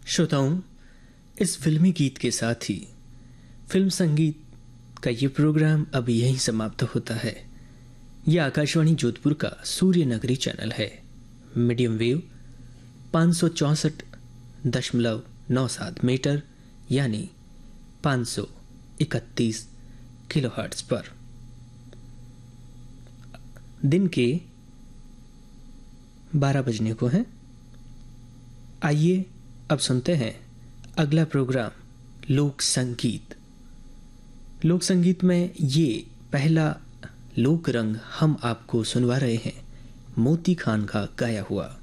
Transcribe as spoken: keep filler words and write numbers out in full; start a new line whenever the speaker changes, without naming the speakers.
श्रोताओं, इस फिल्मी गीत के साथ ही फिल्म संगीत का ये प्रोग्राम अब यहीं समाप्त होता है। यह आकाशवाणी जोधपुर का सूर्य नगरी चैनल है। मीडियम वेव पाँच सौ चौंसठ दशमलव नौ सात मीटर यानी पाँच सौ इकतीस किलोहर्ट्ज़ पर। दिन के बारह बजने को हैं। आइए अब सुनते हैं अगला प्रोग्राम लोक संगीत। लोक संगीत में ये पहला लोक रंग हम आपको सुनवा रहे हैं मोती खान का गाया हुआ।